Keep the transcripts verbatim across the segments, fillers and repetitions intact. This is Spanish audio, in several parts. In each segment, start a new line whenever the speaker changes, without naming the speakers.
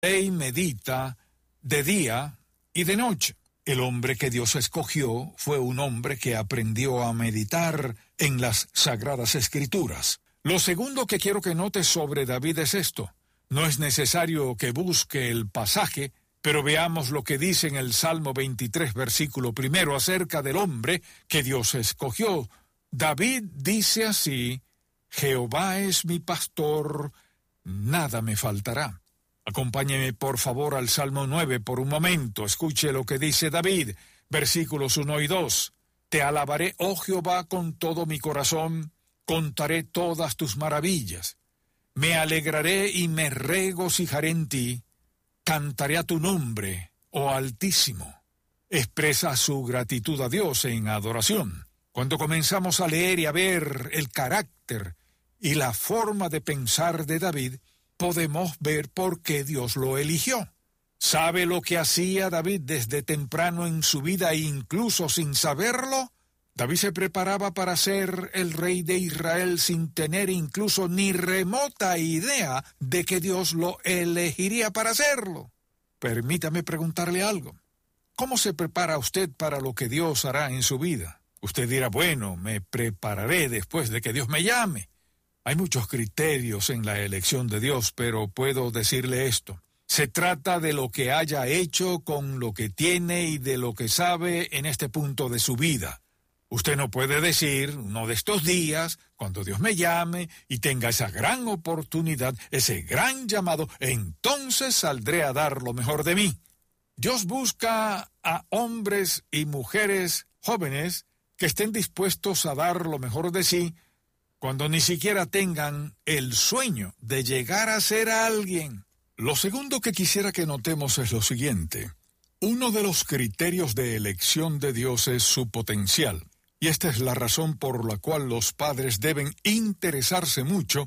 y medita de día y de noche. El hombre que Dios escogió fue un hombre que aprendió a meditar en las Sagradas Escrituras. Lo segundo que quiero que notes sobre David es esto. No es necesario que busque el pasaje, pero veamos lo que dice en el Salmo veintitrés, versículo primero, acerca del hombre que Dios escogió. David dice así: Jehová es mi pastor, nada me faltará. Acompáñeme por favor al Salmo nueve por un momento. Escuche lo que dice David, versículos uno y dos. Te alabaré, oh Jehová, con todo mi corazón, contaré todas tus maravillas. Me alegraré y me regocijaré en ti, cantaré a tu nombre, oh Altísimo. Expresa su gratitud a Dios en adoración. Cuando comenzamos a leer y a ver el carácter y la forma de pensar de David, podemos ver por qué Dios lo eligió. ¿Sabe lo que hacía David desde temprano en su vida, incluso sin saberlo? David se preparaba para ser el rey de Israel sin tener incluso ni remota idea de que Dios lo elegiría para hacerlo. Permítame preguntarle algo. ¿Cómo se prepara usted para lo que Dios hará en su vida? Usted dirá, bueno, me prepararé después de que Dios me llame. Hay muchos criterios en la elección de Dios, pero puedo decirle esto. Se trata de lo que haya hecho con lo que tiene y de lo que sabe en este punto de su vida. Usted no puede decir, uno de estos días, cuando Dios me llame y tenga esa gran oportunidad, ese gran llamado, entonces saldré a dar lo mejor de mí. Dios busca a hombres y mujeres jóvenes que estén dispuestos a dar lo mejor de sí, cuando ni siquiera tengan el sueño de llegar a ser alguien. Lo segundo que quisiera que notemos es lo siguiente. Uno de los criterios de elección de Dios es su potencial, y esta es la razón por la cual los padres deben interesarse mucho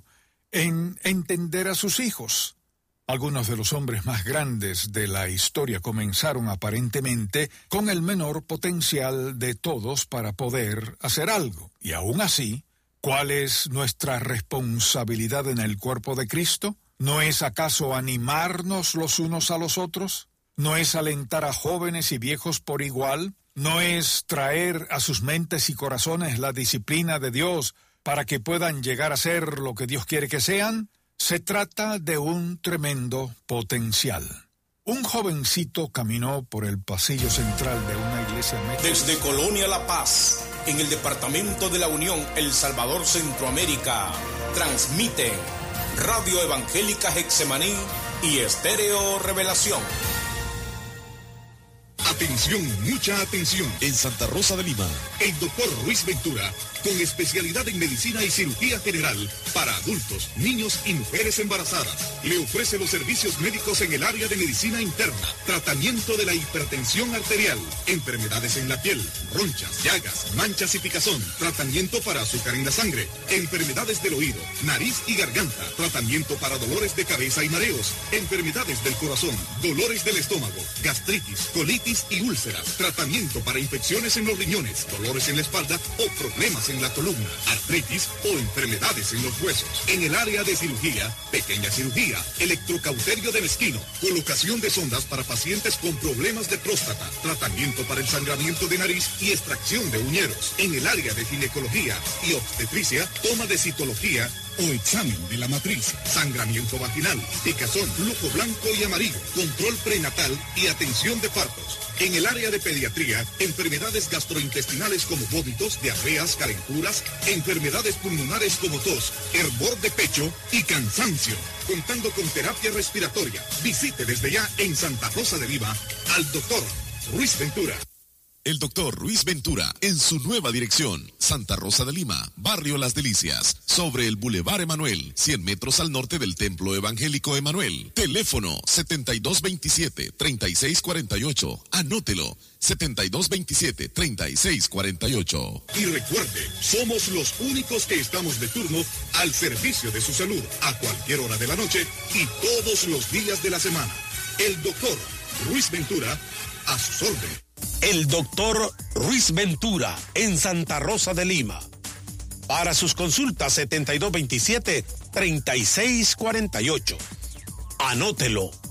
en entender a sus hijos. Algunos de los hombres más grandes de la historia comenzaron aparentemente con el menor potencial de todos para poder hacer algo, y aún así, ¿cuál es nuestra responsabilidad en el cuerpo de Cristo? ¿No es acaso animarnos los unos a los otros? ¿No es alentar a jóvenes y viejos por igual? ¿No es traer a sus mentes y corazones la disciplina de Dios para que puedan llegar a ser lo que Dios quiere que sean? Se trata de un tremendo potencial. Un jovencito caminó por el pasillo central de una iglesia metodista.
Desde Colonia La Paz, en el departamento de la Unión, El Salvador, Centroamérica, transmiten Radio Evangélica Getsemaní y Estéreo Revelación.
Atención, mucha atención.
En Santa Rosa de Lima,
el doctor Ruiz Ventura, con especialidad en medicina y cirugía general para adultos, niños y mujeres embarazadas, le ofrece los servicios médicos en el área de medicina interna, tratamiento de la hipertensión arterial, enfermedades en la piel, ronchas, llagas, manchas y picazón, tratamiento para azúcar en la sangre, enfermedades del oído, nariz y garganta, tratamiento para dolores de cabeza y mareos, enfermedades del corazón, dolores del estómago, gastritis, colitis y úlceras, tratamiento para infecciones en los riñones, dolores en la espalda o problemas en la columna, artritis o enfermedades en los huesos. En el área de cirugía, pequeña cirugía, electrocauterio de mezquino, colocación de sondas para pacientes con problemas de próstata, tratamiento para el sangramiento de nariz y extracción de uñeros. En el área de ginecología y obstetricia, toma de citología o examen de la matriz, sangramiento vaginal, picazón, flujo blanco y amarillo, control prenatal y atención de partos. En el área de pediatría, enfermedades gastrointestinales como vómitos, diarreas, calenturas, enfermedades pulmonares como tos, hervor de pecho y cansancio. Contando con terapia respiratoria. Visite desde ya en Santa Rosa de Lima al doctor Ruiz Ventura.
El doctor Ruiz Ventura, en su nueva dirección, Santa Rosa de Lima, Barrio Las Delicias, sobre el Boulevard Emanuel, cien metros al norte del Templo Evangélico Emanuel. Teléfono setenta y dos veintisiete, treinta y seis cuarenta y ocho. Anótelo, setenta y dos veintisiete, treinta y seis cuarenta y ocho.
Y recuerde, somos los únicos que estamos de turno al servicio de su salud, a cualquier hora de la noche y todos los días de la semana. El doctor Ruiz Ventura, a sus órdenes.
El doctor Ruiz Ventura, en Santa Rosa de Lima. Para sus consultas, setenta y dos veintisiete, treinta y seis cuarenta y ocho. Anótelo,